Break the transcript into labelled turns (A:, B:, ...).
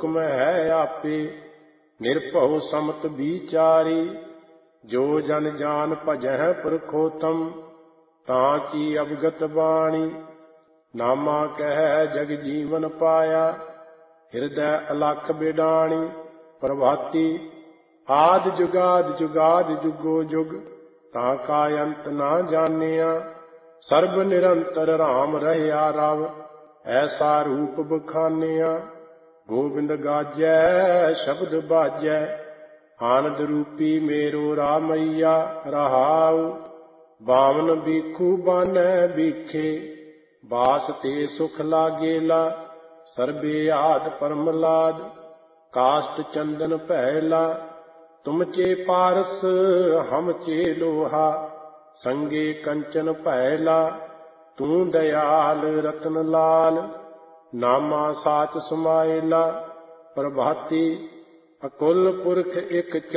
A: ਹੁਕਮ ਹੈ ਆਪੇ, ਨਿਰਭਉ ਸਮਤ ਵਿਚਾਰੀ। ਜੋ ਜਨ ਜਾਨ ਭਜਹਿ ਪੁਰਖੋਤਮ, ਤਾਂ ਕੀ ਅਵਗਤ ਬਾਣੀ। ਨਾਮਾ ਕਹਿ ਜਗ ਜੀਵਨ ਪਾਇਆ, ਹਿਰਦੈ ਅਲਖ ਬਿਡਾਣੀ। ਪ੍ਰਭਾਤੀ ਆਦਿ ਜੁਗਾਦਿ ਜੁਗਾਦਿ ਜੁਗੋ ਜੁਗ, ਤਾਂ ਕਾ ਅੰਤ ਨਾ ਜਾਣਿਆ। ਸਰਬ ਨਿਰੰਤਰ ਰਾਮ ਰਹਿਆ ਰਵ, ਐਸਾ ਰੂਪ ਬਖਾਨਿਆ। ਗੋਬਿੰਦ ਗਾਜੈ ਸ਼ਬਦ ਬਾਜੈ, ਆਨੰਦ ਰੂਪੀ ਮੇਰੋ ਰਾਮਈਆ। ਰਹਾਉ ਬਾਵਨ ਬੀਖੂ ਬਾਨੈ ਬੀਖੇ, ਬਾਸ ਤੇ ਸੁਖ ਲਾਗੇਲਾ। ਸਰਬੇ ਆਦ ਪਰਮਲਾਦ, ਕਾਸ਼ਟ ਚੰਦਨ ਭੈਲਾ। ਤੁਮ ਚੇ ਪਾਰਸ ਹਮ ਚੇ ਲੋਹਾ, ਸੰਗੇ ਕੰਚਨ ਭੈਲਾ। ਤੂੰ ਦਇਆਲ ਰਤਨ ਲਾਲ, ਨਾਮਾ ਸਾਚ ਸਮਾਇਲਾ। ਪ੍ਰਭਾਤੀ ਅਕੁਲ ਪੁਰਖ ਇਕ